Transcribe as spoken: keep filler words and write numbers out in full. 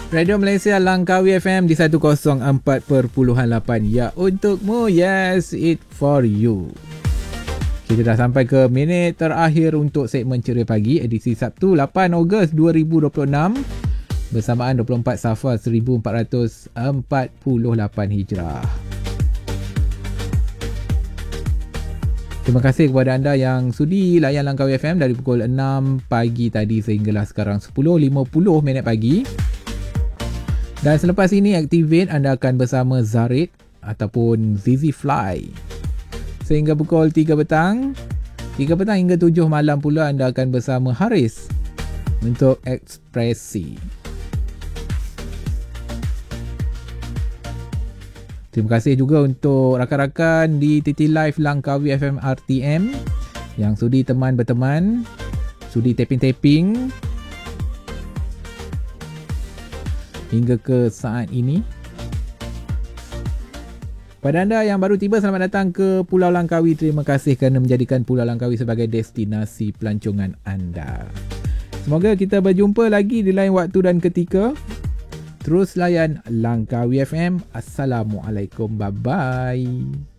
Radio Malaysia Langkawi F M di seratus empat perpuluhan lapan. Ya, untukmu. Yes, it for you. Kita dah sampai ke minit terakhir untuk segmen Ceria Pagi edisi Sabtu lapan Ogos dua ribu dua puluh enam bersamaan dua puluh empat Safar seribu empat ratus empat puluh lapan Hijrah. Terima kasih kepada anda yang sudi layan Langkawi F M dari pukul enam pagi tadi sehinggalah sekarang sepuluh lima puluh minit pagi. Dan selepas ini Activate anda akan bersama Zarid ataupun Zizi Fly. Sehingga pukul tiga petang. tiga petang hingga tujuh malam pula anda akan bersama Haris untuk Ekspresi. Terima kasih juga untuk rakan-rakan di T T Live Langkawi F M R T M yang sudi teman berteman, sudi taping-taping hingga ke saat ini. Pada anda yang baru tiba, selamat datang ke Pulau Langkawi. Terima kasih kerana menjadikan Pulau Langkawi sebagai destinasi pelancongan anda. Semoga kita berjumpa lagi di lain waktu dan ketika. Terus layan Langkawi F M. Assalamualaikum. Bye-bye.